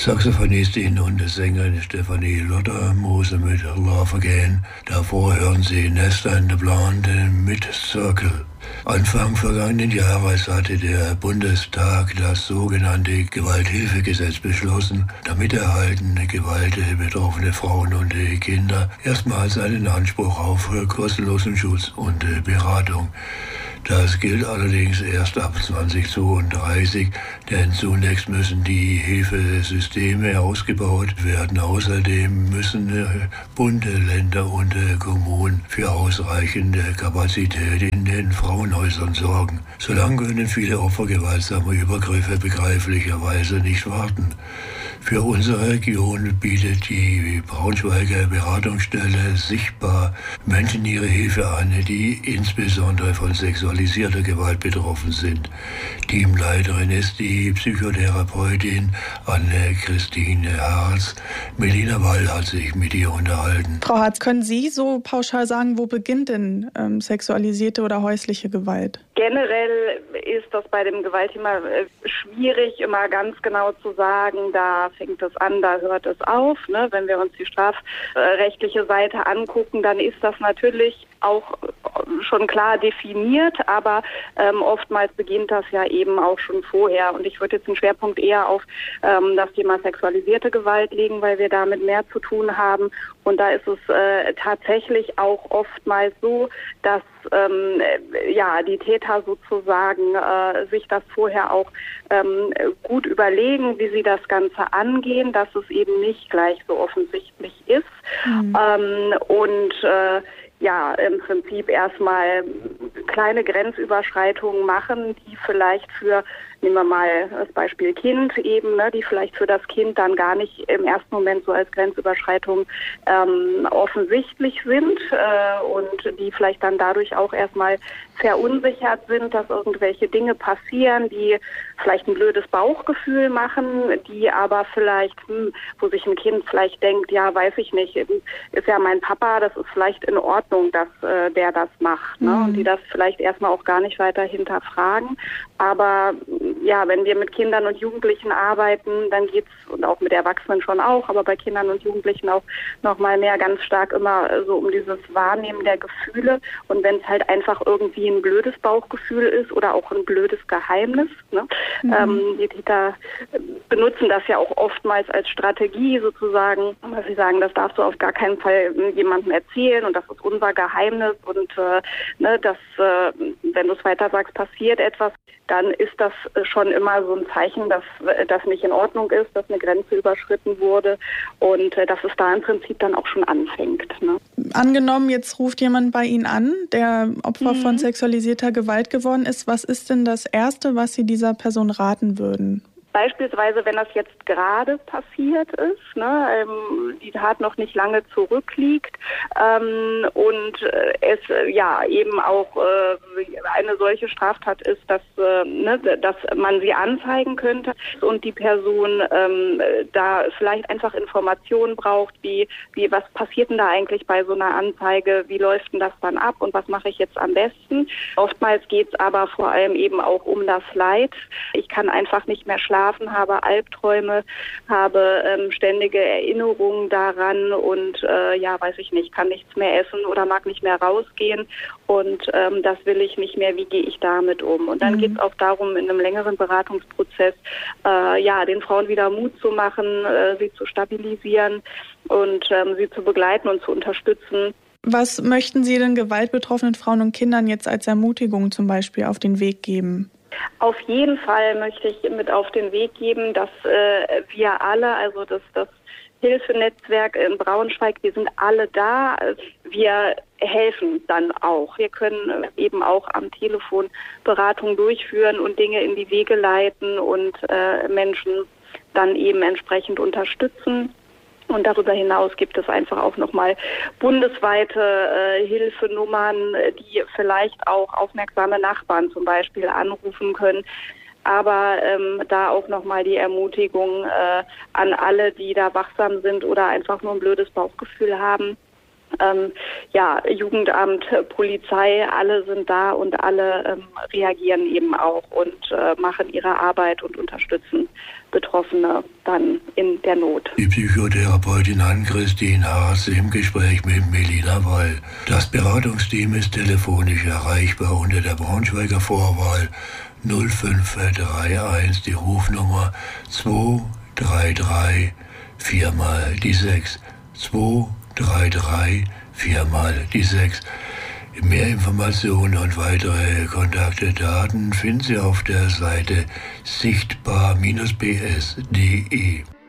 Saxophonistin und Sängerin Stefanie Lotter-Mose mit Love Again. Davor hören Sie Nest and the Blonde mit Circle. Anfang vergangenen Jahres hatte der Bundestag das sogenannte Gewalthilfegesetz beschlossen, damit erhaltene gewaltbetroffene Frauen und Kinder erstmals einen Anspruch auf kostenlosen Schutz und Beratung. Das gilt allerdings erst ab 2032, denn zunächst müssen die Hilfesysteme ausgebaut werden. Außerdem müssen Bund, Länder und Kommunen für ausreichende Kapazität in den Frauenhäusern sorgen. Solange können viele Opfer gewaltsamer Übergriffe begreiflicherweise nicht warten. Für unsere Region bietet die Braunschweiger Beratungsstelle Sichtbar Menschen ihre Hilfe an, die insbesondere von sexualisierter Gewalt betroffen sind. Teamleiterin ist die Psychotherapeutin Anne-Christine Harz. Melina Wall hat sich mit ihr unterhalten. Frau Harz, können Sie so pauschal sagen, wo beginnt denn sexualisierte oder häusliche Gewalt? Generell ist das bei dem Gewaltthema schwierig, immer ganz genau zu sagen, da fängt es an, da hört es auf. Ne? Wenn wir uns die strafrechtliche Seite angucken, dann ist das natürlich auch schon klar definiert, aber oftmals beginnt das ja eben auch schon vorher. Und ich würde jetzt den Schwerpunkt eher auf das Thema sexualisierte Gewalt legen, weil wir damit mehr zu tun haben. Und da ist es tatsächlich auch oftmals so, dass die Täter sozusagen sich das vorher auch gut überlegen, wie sie das Ganze angehen, dass es eben nicht gleich so offensichtlich ist. Im Prinzip erstmal kleine Grenzüberschreitungen machen, die vielleicht für, nehmen wir mal das Beispiel Kind eben, ne, die vielleicht für das Kind dann gar nicht im ersten Moment so als Grenzüberschreitung offensichtlich sind und die vielleicht dann dadurch auch erstmal verunsichert sind, dass irgendwelche Dinge passieren, die vielleicht ein blödes Bauchgefühl machen, die aber vielleicht, wo sich ein Kind vielleicht denkt, ja, weiß ich nicht, ist ja mein Papa, das ist vielleicht in Ordnung, dass der das macht, ne? Und die das vielleicht erstmal auch gar nicht weiter hinterfragen. Aber ja, wenn wir mit Kindern und Jugendlichen arbeiten, dann geht's, und auch mit Erwachsenen schon auch, aber bei Kindern und Jugendlichen auch noch mal mehr ganz stark immer so um dieses Wahrnehmen der Gefühle. Und wenn es halt einfach irgendwie ein blödes Bauchgefühl ist oder auch ein blödes Geheimnis, ne? Die Täter benutzen das ja auch oftmals als Strategie sozusagen, weil sie sagen, das darfst du auf gar keinen Fall jemandem erzählen und das ist unser Geheimnis und wenn du es weiter sagst, passiert etwas, dann ist das schon immer so ein Zeichen, dass das nicht in Ordnung ist, dass eine Grenze überschritten wurde und dass es da im Prinzip dann auch schon anfängt. Ne? Angenommen, jetzt ruft jemand bei Ihnen an, der Opfer von sexualisierter Gewalt geworden ist. Was ist denn das Erste, was Sie dieser Person raten würden? Beispielsweise, wenn das jetzt gerade passiert ist, ne, die Tat noch nicht lange zurückliegt und es eben auch eine solche Straftat ist, dass man sie anzeigen könnte und die Person da vielleicht einfach Informationen braucht, wie was passiert denn da eigentlich bei so einer Anzeige, wie läuft denn das dann ab und was mache ich jetzt am besten? Oftmals geht es aber vor allem eben auch um das Leid. Ich kann einfach nicht mehr schlafen, habe Albträume, habe ständige Erinnerungen daran und weiß ich nicht, kann nichts mehr essen oder mag nicht mehr rausgehen und das will ich nicht mehr, wie gehe ich damit um? Und dann geht es auch darum, in einem längeren Beratungsprozess den Frauen wieder Mut zu machen, sie zu stabilisieren und sie zu begleiten und zu unterstützen. Was möchten Sie den gewaltbetroffenen Frauen und Kindern jetzt als Ermutigung zum Beispiel auf den Weg geben? Auf jeden Fall möchte ich mit auf den Weg geben, dass wir alle, also das Hilfenetzwerk in Braunschweig, wir sind alle da. Wir helfen dann auch. Wir können eben auch am Telefon Beratung durchführen und Dinge in die Wege leiten und Menschen dann eben entsprechend unterstützen. Und darüber hinaus gibt es einfach auch nochmal bundesweite Hilfenummern, die vielleicht auch aufmerksame Nachbarn zum Beispiel anrufen können. Aber da auch nochmal die Ermutigung an alle, die da wachsam sind oder einfach nur ein blödes Bauchgefühl haben. Jugendamt, Polizei, alle sind da und alle reagieren eben auch und machen ihre Arbeit und unterstützen Betroffene. Betroffene dann in der Not. Die Psychotherapeutin Ann-Christine Haas im Gespräch mit Melina Wall. Das Beratungsteam ist telefonisch erreichbar unter der Braunschweiger Vorwahl 0531, die Rufnummer 233 4 mal die 6. 233 4 mal die 6. Mehr Informationen und weitere Kontaktdaten finden Sie auf der Seite sichtbar-bs.de.